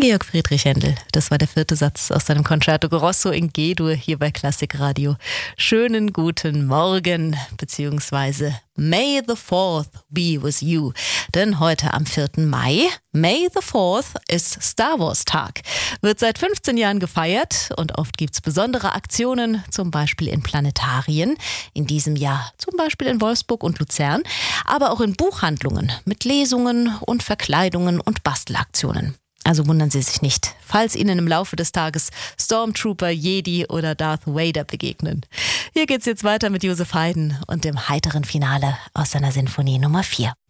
Georg Friedrich Händel, das war der 4. Satz aus seinem Concerto Grosso in G-Dur hier bei Klassikradio. Schönen guten Morgen, beziehungsweise May the 4th be with you. Denn heute am 4. Mai, May the 4th, ist Star Wars Tag. Wird seit 15 Jahren gefeiert und oft gibt's besondere Aktionen, zum Beispiel in Planetarien. In diesem Jahr zum Beispiel in Wolfsburg und Luzern, aber auch in Buchhandlungen mit Lesungen und Verkleidungen und Bastelaktionen. Also wundern Sie sich nicht, falls Ihnen im Laufe des Tages Stormtrooper, Jedi oder Darth Vader begegnen. Hier geht's jetzt weiter mit Joseph Haydn und dem heiteren Finale aus seiner Sinfonie Nummer 4.